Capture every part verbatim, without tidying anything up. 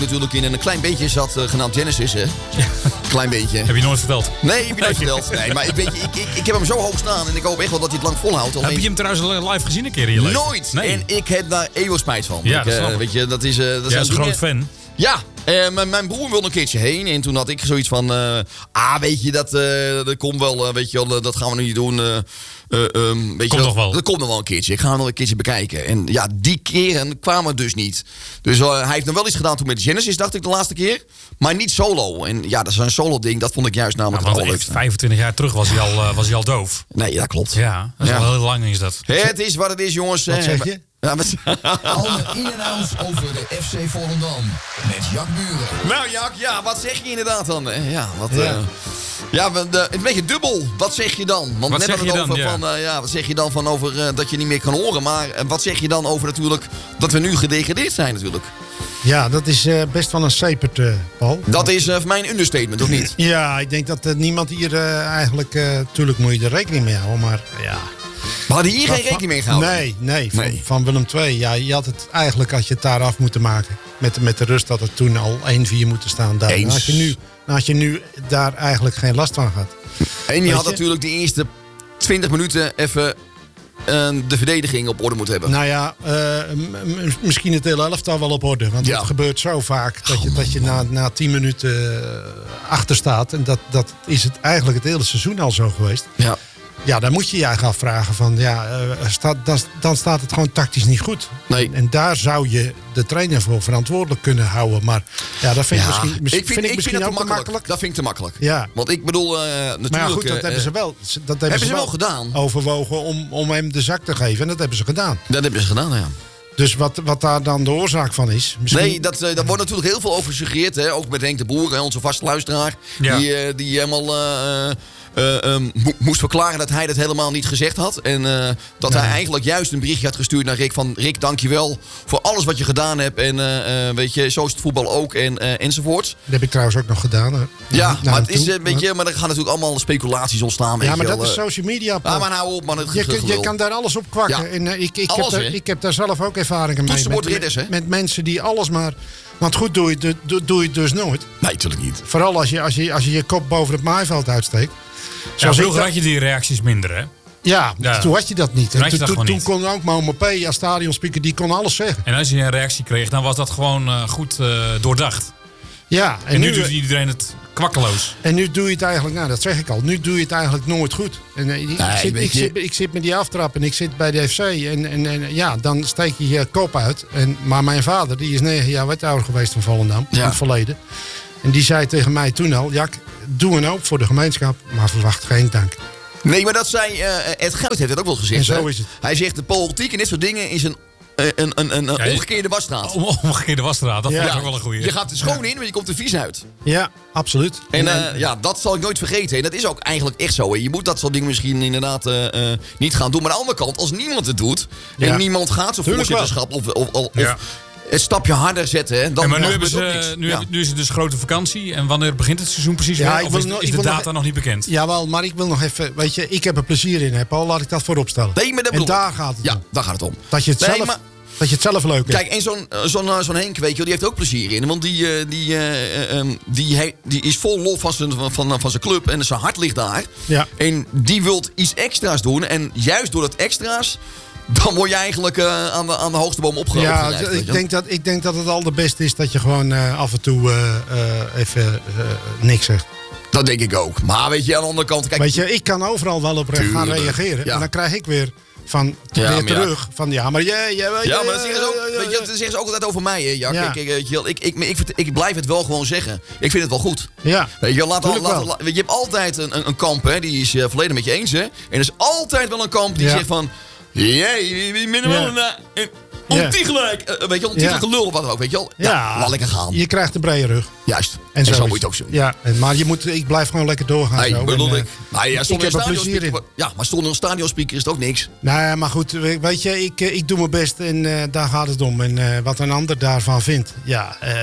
natuurlijk in een klein beetje zat, uh, genaamd Genesis, hè? Ja. Klein beetje. Heb je nooit verteld? Nee, heb je nooit verteld. Nee, maar ik, weet je, ik, ik, ik heb hem zo hoog staan en ik hoop echt wel dat hij het lang volhoudt. Alleen... Heb je hem trouwens live gezien een keer in je leven? Nooit. Nee. En ik heb daar eeuwig spijt van. Ja, ik, dat uh, snap ik. weet je, dat is... Uh, dat Jij is een dingen... groot fan. Ja, uh, mijn, mijn broer wilde een keertje heen. En toen had ik zoiets van... Uh, ah, weet je, dat, uh, dat komt wel, uh, weet je wel, dat gaan we nu niet doen. Uh, uh, um, weet komt je nog wel. Dat komt nog wel een keertje. Ik ga hem nog een keertje bekijken. En ja, die keren kwamen dus niet. Dus uh, hij heeft nog wel iets gedaan toen met Genesis, dacht ik, de laatste keer. Maar niet solo. En ja, dat is een solo ding. Dat vond ik juist namelijk Ja, het want allerleukste. vijfentwintig jaar terug was hij al, uh, was hij al doof. Nee, dat klopt. Ja, dat is Ja. al heel lang is dat. Het is wat het is, jongens. Wat zeg je? Ja, met... Alle in- en outs over de F C Volendam. Met Jack Buren. Nou Jack, ja, wat zeg je inderdaad dan? Ja, wat, Ja. uh, ja de, het is een beetje dubbel. Wat zeg je dan? Want Wat net zeg hadden we je het over dan, van, uh, ja, wat zeg je dan van over uh, dat je niet meer kan horen. Maar uh, wat zeg je dan over natuurlijk dat we nu gedegradeerd zijn natuurlijk? Ja, dat is uh, best wel een sepert, uh, Paul. Dat is uh, voor mij een understatement, of niet? Ja, ik denk dat uh, niemand hier uh, eigenlijk... Uh, tuurlijk moet je er rekening mee houden, maar ja... We hadden hier Van- geen rekening mee gehouden. Nee, nee, van, Nee. van Willem twee. Ja, je had het eigenlijk had je het daar af moeten maken. Met, met de rust dat het toen al één vier moeten staan daar. Eens. Dan had, je nu, dan had je nu daar eigenlijk geen last van gehad. En je Weet had je? natuurlijk de eerste twintig minuten even uh, de verdediging op orde moeten hebben. Nou ja, uh, m- m- misschien het hele elftal wel op orde. Want Ja. het gebeurt zo vaak dat je, Oh, dat je na, na tien minuten uh, achter staat. En dat, dat is het eigenlijk het hele seizoen al zo geweest. Ja. Ja, dan moet je je eigenlijk afvragen van... Ja, uh, staat, dan, dan staat het gewoon tactisch niet goed. Nee. En daar zou je de trainer voor verantwoordelijk kunnen houden. Maar ja, dat vind ik Ja, misschien, misschien, ik vind, vind ik ik misschien vind ook dat te te makkelijk. makkelijk. Dat vind ik te makkelijk. Ja. Want ik bedoel, uh, natuurlijk... Maar ja, goed, dat uh, hebben ze wel, dat hebben hebben ze ze wel wel gedaan. overwogen om, om hem de zak te geven. En dat hebben ze gedaan. Dat hebben ze gedaan, ja. Dus wat, wat daar dan de oorzaak van is... Misschien... Nee, dat, uh, daar wordt natuurlijk heel veel over gesuggereerd. Hè? Ook met Henk de Boer, hè, onze vaste luisteraar. Ja. Die, uh, die helemaal uh, uh, um, mo- moest verklaren dat hij dat helemaal niet gezegd had. En uh, dat Nee. hij eigenlijk juist een berichtje had gestuurd naar Rick. Van Rick, dankjewel voor alles wat je gedaan hebt. En uh, uh, weet je, zo is het voetbal ook. En, uh, enzovoorts. Dat heb ik trouwens ook nog gedaan. Hè. Ja, Naar maar hem het is toe. een beetje, maar er gaan natuurlijk allemaal speculaties ontstaan. Weet Ja, maar je dat wel, is uh. social media. Paul. Ah, maar nou op, man. Het Je, kun- je gelul. kan daar alles op kwakken. Ja. En, uh, ik, ik, Alles, heb daar, hè? ik heb daar zelf ook ervaringen mee. Toetsenbordridders, hè? met, met mensen die alles maar... Want goed doe je, het- doe, doe je het dus nooit. Nee, natuurlijk niet. Vooral als je als je, als je, je kop boven het maaiveld uitsteekt. Ja, Zoals ik vroeger dat- had je die reacties minder, hè? Ja, Ja. toen had je dat niet. Toen had je En dat toen, gewoon toen niet. kon ook Momo P. als stadionspeaker, die kon alles zeggen. En als je een reactie kreeg, dan was dat gewoon uh, goed uh, doordacht. Ja, En, nu, doet iedereen het kwakkeloos. En nu doe je het eigenlijk, nou dat zeg ik al, nu doe je het eigenlijk nooit goed. En, uh, ik, Nee, zit, weet ik, je- zit, ik zit met die aftrap en ik zit bij de F C. En, en, en ja, dan steek je je kop uit. En, maar mijn vader, die is negen jaar wethouder geweest van Volendam, Ja. in het verleden. En die zei tegen mij toen al, Jack, doe een hoop voor de gemeenschap, maar verwacht geen dank. Nee, maar dat zei uh, Ed Guit heeft het ook wel gezegd. En zo hè? is het. Hij zegt de politiek en dit soort dingen is een, uh, een, een, een, een Ja, je- omgekeerde wasstraat. Om, omgekeerde wasstraat, dat Ja. vond ik ook wel een goeie. Je gaat er schoon in, maar je komt er vies uit. Ja, absoluut. En uh, ja, dat zal ik nooit vergeten. En dat is ook eigenlijk echt zo. Hè. Je moet dat soort dingen misschien inderdaad uh, uh, niet gaan doen. Maar aan de andere kant, als niemand het doet... en Ja. niemand gaat zo'n Tuurlijk voorzitterschap of, of, of, Ja. of een stapje harder zetten... Hè, dan Ja, maar nu, dan hebben gebeurt ook ze, niks. nu, Ja. heb- nu is het dus grote vakantie. En wanneer begint het seizoen precies Ja, weer? ik Of wil is, nog- is ik de wil data nog- nog niet bekend? Jawel, maar ik wil nog even, weet je, ik heb er plezier in, hè, Paul, laat ik dat voorop stellen. Nee, maar dat en bedoel ik. daar gaat het Ja, om. daar gaat het om. Dat je het, Nee, zelf, maar- dat je het zelf leuk hebt. Kijk, en zo'n uh, zo'n uh, zo'n Henk, weet je wel, die heeft ook plezier in. Want die, uh, die, uh, um, die, he, die is vol lof van zijn, van, van, van zijn club. En zijn hart ligt daar. Ja. En die wil iets extra's doen. En juist door dat extra's... dan word je eigenlijk uh, aan, de, aan de hoogste boom opge- Ja, opgerijpt. weet je ik wel. denk, dat, ik denk dat het al de beste is dat je gewoon uh, af en toe uh, uh, even uh, niks zegt. Dat denk ik ook. Maar weet je, aan de andere kant... Kijk, Weet je, ik kan overal wel op re- gaan Tuurlijk, reageren. ja. En dan krijg ik weer, van, Ja, weer maar ja. terug van ja, maar jij... jij ja, maar dat zeggen, ze ook, weet je, dat zeggen ze ook altijd over mij, hè, Jack. Ja. Ik, ik, weet je wel, ik, ik, ik, ik, ik blijf het wel gewoon zeggen. Ik vind het wel goed. Ja, Weet je, wel, laat, al, Tuurlijk laat, wel. laat- weet je, je hebt altijd een, een, een kamp, hè, die is uh, volledig met je eens. Hè? En er is altijd wel een kamp die Ja. zegt van... Jij, je bent wel Ja. een... uh, Ja. ontiegelijk. Uh, weet je, ontiegelijk Ja. gelul of wat dan ook, weet je wel. Ja, Ja. laat lekker gaan. je krijgt een brede rug. Juist. En, En zo, zo, moet je is het ook doen. Ja, en- maar je moet, ik blijf gewoon lekker doorgaan. Nee, zo. bedoel En, ik. uh, Nou ja, zonder ik heb er een plezier stadionspeaker... Ja, maar zonder een stadionspeaker is het ook niks. Nou, maar goed, weet je, ik, ik doe mijn best en uh, daar gaat het om. En uh, wat een ander daarvan vindt, ja, uh,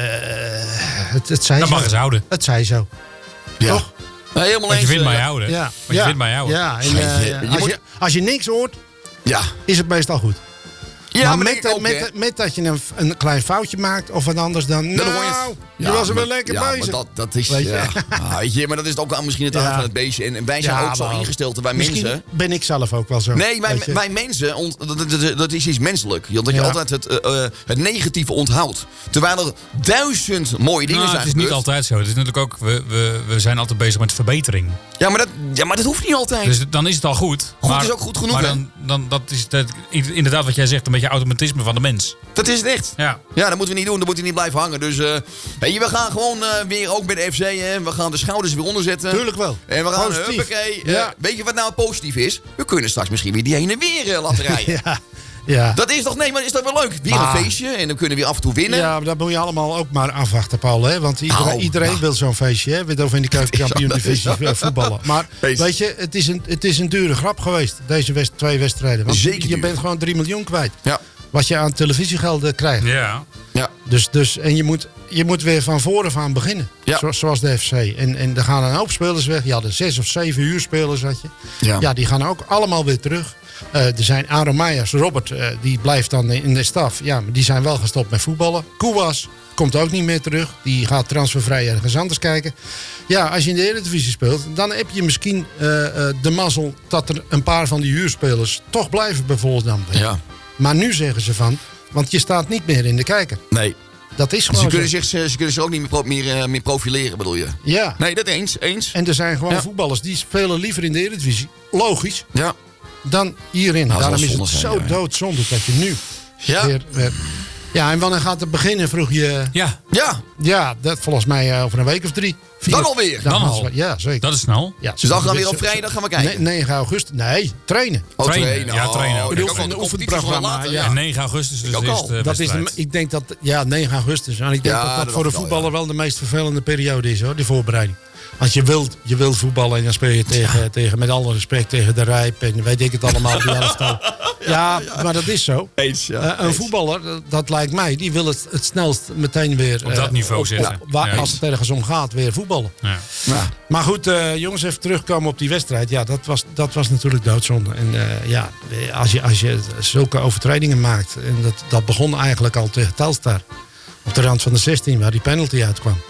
het, het zij Dat zo. mag eens houden. Het zij zo. Ja. Toch? Nee, helemaal Want je eens. vindt uh, mij houden. Ja. Want je ja. vindt mij houden. Ja, en, Weet uh, je, je als, moet- je, als je niks hoort, Ja. is het meestal goed. Ja, maar maar met, denk ik ook, met, hè. met dat je een, een klein foutje maakt of wat anders dan... Dan Nou, hoor je het. je Ja, was er wel maar- lekker ja, bezig. Maar dat, dat is, Weet je? ja. Ah, weet je, maar dat is ook wel misschien het Ja. aard van het beestje. En, en wij zijn Ja, ook zo maar- ingesteld, wij Misschien mensen. ben ik zelf ook wel zo. Nee, wij, weet je. wij mensen, ont- dat, dat, dat is iets menselijk. Dat je Ja. altijd het, uh, uh, het negatieve onthoudt. Terwijl er duizend mooie dingen Nou, zijn het is niet gebeurd. altijd zo. Het is natuurlijk ook, we, we, we zijn altijd bezig met verbetering. Ja maar, dat, ja, maar dat hoeft niet altijd. Dus dan is het al goed. Goed maar, is ook goed genoeg, Maar hè? dan, dan dat is het, inderdaad wat jij zegt, een beetje automatisme van de mens. Dat is het echt. Ja. Ja, dat moeten we niet doen. Dat moeten we niet blijven hangen. Dus uh, weet je, we gaan gewoon uh, weer, ook bij de F C, hè, we gaan de schouders weer onderzetten. Tuurlijk wel. En we gaan, Positief. huppakee. Uh, Ja. Weet je wat nou positief is? We kunnen straks misschien weer die heen en weer uh, laten rijden. Ja, ja. Dat is toch, nee, maar is dat wel leuk? Weer Maar- een feestje en dan kunnen we weer af en toe winnen. Ja, maar dat moet je allemaal ook maar afwachten, Paul. Hè? Want iedereen, Nou, iedereen ja. wil zo'n feestje. Hè? Weet of in de keukenkampioen-divisie Ja, dat is- voetballen. Maar Feest. weet je, het is, een, het is een dure grap geweest, deze west, twee wedstrijden. Want Zeker je duur. bent gewoon drie miljoen kwijt. Ja. Wat je aan televisiegelden krijgt. Ja. Ja. Dus, dus, en je moet, je moet weer van voren aan beginnen. Ja. Zo, zoals de F C. En, en er gaan een hoop spelers weg. Je had er zes of zeven huurspelers had je. Ja. Ja, die gaan ook allemaal weer terug. Eh, er zijn Aaron Meijers, Robert, eh, die blijft dan in de staf. Ja, maar die zijn wel gestopt met voetballen. Kouwas komt ook niet meer terug. Die gaat transfervrij ergens anders kijken. Ja, als je in de Eredivisie speelt, dan heb je misschien eh, eh, de mazzel dat er een paar van die huurspelers toch blijven bijvoorbeeld dan. Ja. Maar nu zeggen ze van, want je staat niet meer in de kijker. Nee. Dat is Ze gewoon kunnen, zo. zich, ze, ze kunnen zich ook niet meer, pro- meer, eh, meer profileren, bedoel je? Ja. Nee, dat eens. eens. En er zijn gewoon Ja. voetballers die spelen liever in de Eredivisie. Logisch. Ja. Dan hierin. Nou, Daarom dat is zal het zonde zo zijn, ja. doodzonde dat je nu Ja. weer, weer... Ja, en wanneer gaat het beginnen, vroeg je... Ja, Ja. Ja, dat volgens mij eh, over een week of drie. Vier. Dan alweer? Dan gaan al? ze- Ja, zeker. dat is snel. Ja, Dus dan gaan we weer ze- op ze- vrijdag gaan we kijken. Nee, negen augustus. Nee, trainen. Oh, Trainen. Ja, trainen ook. Oh, Ik bedoel, kijk, ook al, een de competitie is oefenprogramma, wel later, ja. En negen augustus dus Ik ook is al. de Dat is de, wedstrijd. ik denk dat, ja, negen augustus. En ik denk Ja, dat dat dat voor de dacht ik al, voetballer wel de meest vervelende periode is, hoor, die voorbereiding. Want je wilt, je wilt voetballen en dan speel je tegen, tegen, met alle respect, tegen de Rijp en weet ik het allemaal. Die elftal. Ja, maar dat is zo. Eens, ja. Eh, een eens. voetballer, dat- dat lijkt mij, die wil het, het snelst meteen weer... Op dat eh, niveau op- zitten. op- waar- Ja. als het ergens om gaat, weer voetballen. Ja. Ja. Maar goed, eh, jongens, even terugkomen op die wedstrijd. Ja, dat was, dat was natuurlijk doodzonde. En eh, ja, als je, als je zulke overtredingen maakt... en dat, dat begon eigenlijk al tegen Telstar. Op de rand van de zestien, waar die penalty uitkwam.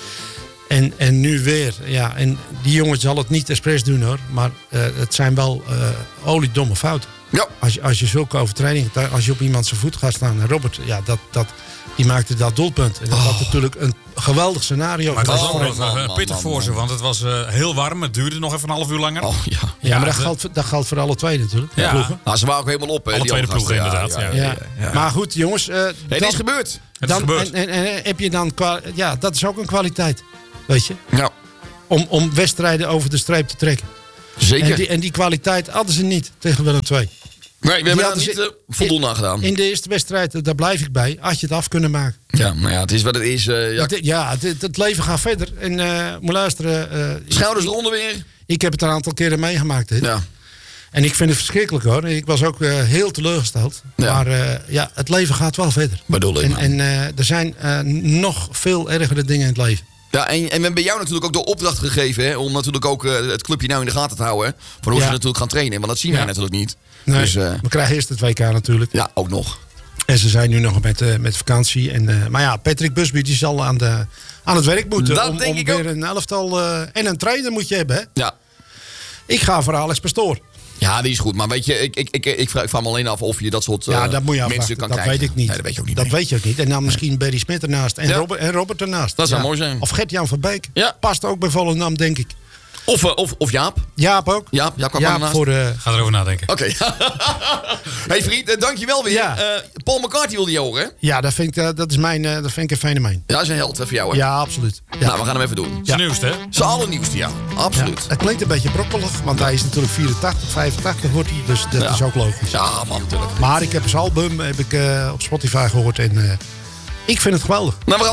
En, en nu weer. Ja, en die jongens zal het niet expres doen, hoor. Maar eh, het zijn wel eh oliedomme fouten. Ja. Als je, als je zulke overtredingen... als je op iemand zijn voet gaat staan... en Robert, ja, dat, dat, die maakte dat doelpunt. En dat was natuurlijk een geweldig scenario. Maar het was Oh, ook nog man, eh, man, pittig man, voor man. ze, want het was eh, heel warm. Het duurde nog even een half uur langer. Oh, ja. Ja, maar dat de- geldt, dat geldt voor alle twee natuurlijk. Ja. Ploegen. Nou, ze waren ook helemaal op. hè, Alle die tweede andere ploegen, gasten. inderdaad, Ja. ja. Maar goed, jongens. eh, Het dan- is gebeurd. Het dan, is gebeurd. En, en, en heb je dan... kwa- Ja, dat is ook een kwaliteit. Weet je? Ja. Om, om wedstrijden over de streep te trekken. Zeker. En die, en die kwaliteit hadden ze niet tegen Willem twee. Nee, we hebben daar hadden niet ze- uh, voldoende aan gedaan. In de eerste wedstrijd, eh, daar blijf ik bij. Had je het af kunnen maken. Ja, nou ja, het is wat het is. eh, ja. Het- Ja, het, het- het leven gaat verder. En eh moet luisteren. eh, Schouders ik, eronder weer. ik heb het een aantal keren meegemaakt. Dit. Ja. En ik vind het verschrikkelijk, hoor. Ik was ook eh, heel teleurgesteld. Ja. Maar eh, ja, het leven gaat wel verder. Bedoel ik, En, man. en eh, er zijn eh, nog veel ergere dingen in het leven. Ja, en, en we hebben jou natuurlijk ook de opdracht gegeven hè, om natuurlijk ook eh, het clubje nou in de gaten te houden. Hè, van hoe Ja. ze natuurlijk gaan trainen. Want dat zien wij Ja. natuurlijk niet. Nee, Dus eh, we krijgen eerst het W K natuurlijk. ja, ook nog. En ze zijn nu nog met, eh, met vakantie. En, eh, maar ja, Patrick Busby die zal aan, de, aan het werk moeten. Dat om denk om ik weer ook. een elftal eh, en een trainer moet je hebben. Hè? Ja. Ik ga voor Alex Pastoor. Ja, die is goed. Maar weet je, ik, ik, ik, ik, vraag, ik vraag me alleen af of je dat soort eh, Ja, dat moet je mensen afwachten. kan Dat krijgen. weet ik niet. Nee, dat weet je ook niet. Dat nee. weet je ook niet. En dan misschien Barry Smit ernaast. En, Ja. Robert, en Robert ernaast. Dat zou mooi zijn. Of Gert-Jan van Beek. Ja. Past ook bij Volendam, denk ik. Of, eh, of, of Jaap. Jaap ook. Jaap, Jaap kwam Jaap ernaast. voor de... Ga erover nadenken. Oké. Hey vriend, eh, dankjewel weer. Ja. Eh, Paul McCartney wilde je horen, hè? Ja, dat vind ik, eh, dat is mijn, eh, dat vind ik een fenomeen. Ja, dat is een held hè, voor jou, hè? Ja, absoluut. Ja. Nou, we gaan hem even doen. Het is het nieuwste, hè? Zijn allernieuwste, ja. Ja, Absoluut. het klinkt een beetje brokkelig, want hij is natuurlijk vierentachtig, vijfentachtig wordt hij, dus dat Ja. is ook logisch. Ja, man, natuurlijk. Maar ik heb zijn album heb ik, eh, op Spotify gehoord en eh, ik vind het geweldig. Nou, we gaan